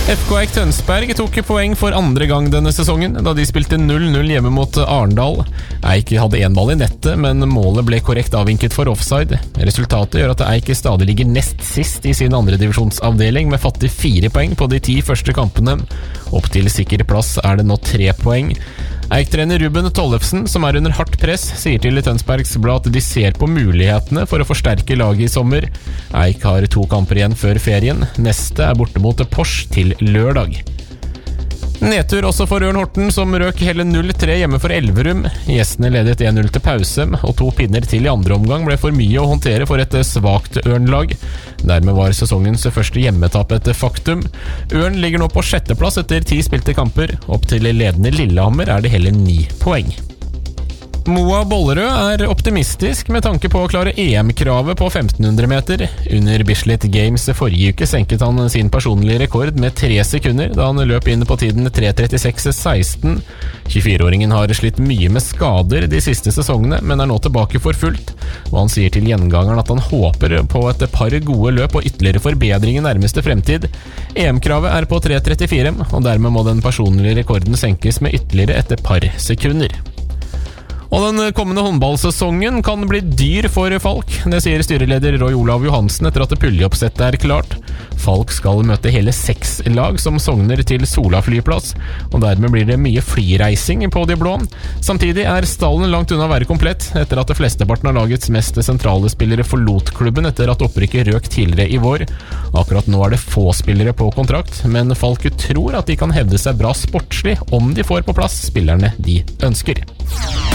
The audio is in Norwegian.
FK Eik Tønsberg tok poeng for andre gang denne sesongen, da de spilte 0-0 hjemme mot Arendal. Eik hadde en ball i nettet, men målet ble korrekt avvinket for offside. Resultatet gjør at Eik stadig ligger nest sist i sin andre divisjonsavdeling, med fattig 4 poeng på de 10 første kampene. Opp til sikker plass er det nå 3 poeng. Eik-trener Ruben Tollefsen, som er under hardt press, sier til Tønsbergs Blad at de ser på mulighetene for å forsterke laget i sommer. Eik har 2 kamper igjen før ferien. Neste er borte mot Porsche til lørdag. Nedtur også for Ørn Horten, som røk hele 0-3 hjemme for Elverum. Gjestene ledet 1-0 til pause, og 2 pinner til i andre omgang ble for mye å håndtere for et svagt Ørn-lag. Dermed var sesongens første hjemmetap et faktum. Ørn ligger nå på 6. plass etter 10 spilte kamper. Opp til ledende Lillehammer er det hele 9 poeng. Moa Bollerød er optimistisk med tanke på å klare EM-kravet på 1500 meter. Under Bislett Games forrige uke senket han sin personlige rekord med 3 sekunder, da han løp inn på tiden 3.36,16. 24-åringen har slitt mye med skader de siste sesongene, men er nå tilbake for fullt. Og han sier til gjengangeren at han håper på et par gode løp og ytterligere forbedring i nærmeste fremtid. EM-kravet er på 3.34, og dermed må den personlige rekorden senkes med ytterligere et par sekunder. Og den kommende håndballsesongen kan bli dyr for Falk. Det sier styreleder Roy Olav Johansen etter at puljeoppsettet er klart. Falk skal møte hele 6 lag som sogner til Sola flyplass, og dermed blir det mye flyreising på de blå. Samtidig er stallen langt unna å være komplett, etter at flesteparten av lagets mest sentrale spillere forlot klubben etter at opprykket røk tidligere i vår. Akkurat nå er det få spillere på kontrakt, men Falk tror at de kan hevde seg bra sportslig om de får på plass spillerne de ønsker.